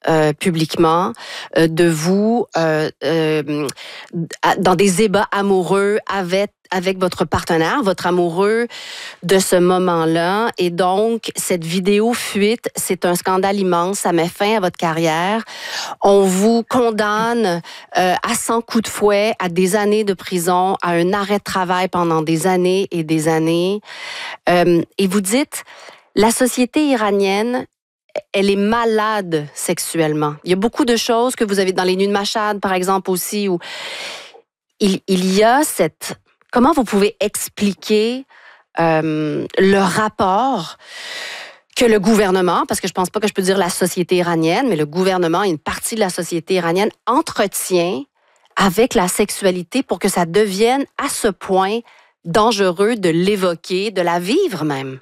publiquement de vous dans des débats amoureux avec votre partenaire, votre amoureux de ce moment-là. Et donc, cette vidéo fuite, c'est un scandale immense. Ça met fin à votre carrière. On vous condamne à 100 coups de fouet, à des années de prison, à un arrêt de travail pendant des années et des années. Et vous dites, la société iranienne, elle est malade sexuellement. Il y a beaucoup de choses que vous avez dans les Nuits de Machhad, par exemple, aussi, où il y a cette... Comment vous pouvez expliquer le rapport que le gouvernement, parce que je pense pas que je peux dire la société iranienne, mais le gouvernement et une partie de la société iranienne entretient avec la sexualité pour que ça devienne à ce point dangereux de l'évoquer, de la vivre même?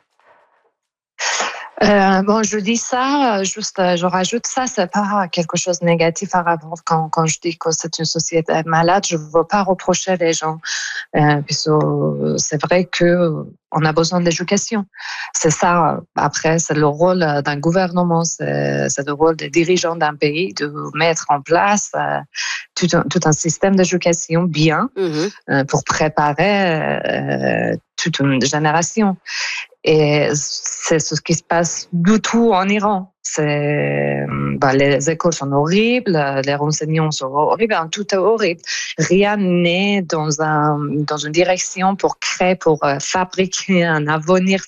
Bon, je dis ça, juste, je rajoute ça, c'est pas quelque chose de négatif à rapport quand je dis que c'est une société malade, je veux pas reprocher les gens, puisque c'est vrai que on a besoin d'éducation. C'est ça. Après, c'est le rôle d'un gouvernement, c'est le rôle des dirigeants d'un pays de mettre en place tout un système d'éducation bien pour préparer toute une génération. Et c'est ce qui se passe du tout en Iran. Les écoles sont horribles, les renseignements sont horribles, tout est horrible. Rien n'est dans une direction pour créer, pour fabriquer un avenir,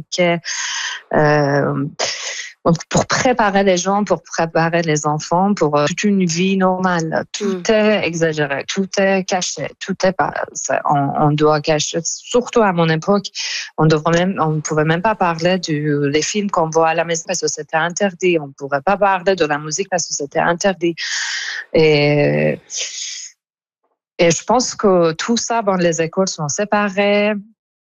pour préparer les gens, pour préparer les enfants, pour toute une vie normale. Tout est exagéré, tout est caché, tout est pas. On doit cacher. Surtout à mon époque, on ne pouvait même pas parler des films qu'on voit à la maison parce que c'était interdit. On ne pouvait pas parler de la musique parce que c'était interdit. Et je pense que tout ça, les écoles sont séparées.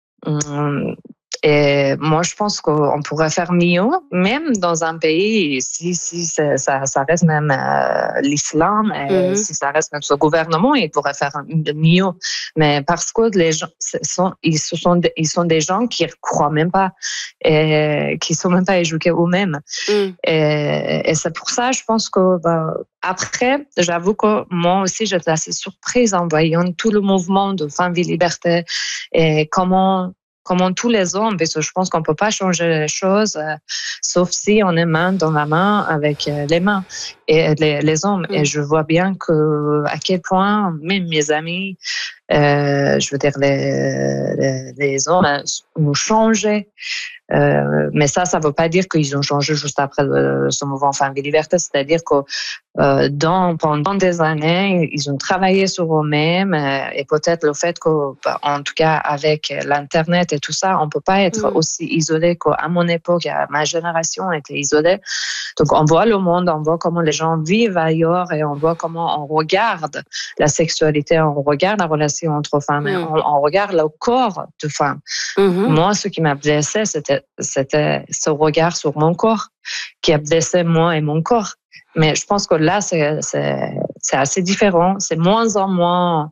Et moi, je pense qu'on pourrait faire mieux, même dans un pays, si ça reste même l'islam, et si ça reste même ce gouvernement, il pourrait faire mieux. Mais parce que les gens, ils sont des gens qui ne croient même pas, et qui ne sont même pas éduqués eux-mêmes. Et c'est pour ça, je pense que après, j'avoue que moi aussi, j'étais assez surprise en voyant tout le mouvement de Femmes, Vie, Liberté et comment tous les hommes, parce que je pense qu'on ne peut pas changer les choses, sauf si on est main dans la main avec les mains et les hommes. Et je vois bien à quel point, même mes amis, je veux dire, les hommes ont changé. Mais ça veut pas dire qu'ils ont changé juste après ce mouvement Femmes et Liberté. C'est-à-dire que pendant des années, ils ont travaillé sur eux-mêmes et peut-être le fait que, en tout cas, avec l'Internet et tout ça, on peut pas être aussi isolé qu'à mon époque, ma génération était isolée. Donc, on voit le monde, on voit comment les gens vivent ailleurs et on voit comment on regarde la sexualité, on regarde la relation entre femmes, on regarde le corps de femmes. Moi, ce qui m'a blessée, c'était ce regard sur mon corps qui a blessé moi et mon corps. Mais je pense que là, c'est assez différent. C'est moins en moins...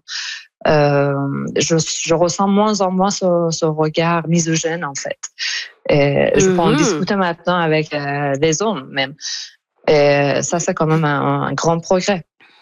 je ressens moins en moins ce regard misogyne, en fait. Et je peux en discuter maintenant avec les hommes, même. Et ça, c'est quand même un grand progrès.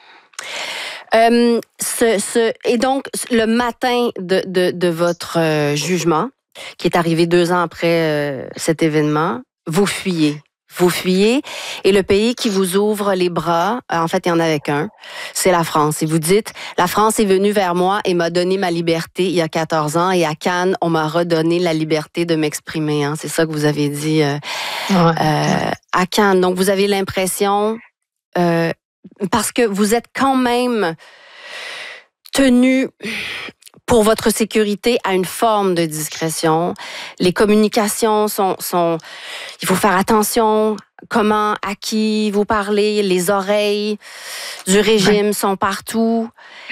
Et donc, le matin de votre jugement, qui est arrivé 2 ans après cet événement, vous fuyez. Vous fuyez et le pays qui vous ouvre les bras, en fait, il y en avait qu'un, c'est la France. Et vous dites, la France est venue vers moi et m'a donné ma liberté il y a 14 ans et à Cannes, on m'a redonné la liberté de m'exprimer. Hein. C'est ça que vous avez dit à Cannes. Donc, vous avez l'impression, parce que vous êtes quand même tenu pour votre sécurité à une forme de discrétion. Les communications sont il faut faire attention à qui vous parlez, les oreilles du régime sont partout.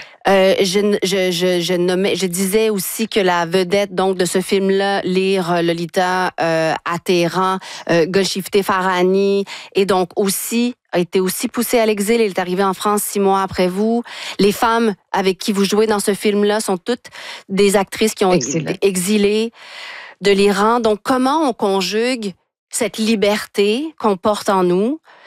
Je disais aussi que la vedette donc de ce film-là, Lire Lolita à Téhéran, Golshifteh Farahani, et donc a été aussi poussée à l'exil. Elle est arrivée en France 6 mois après vous. Les femmes avec qui vous jouez dans ce film-là sont toutes des actrices qui ont été exilées de l'Iran. Donc, comment on conjugue cette liberté qu'on porte en nous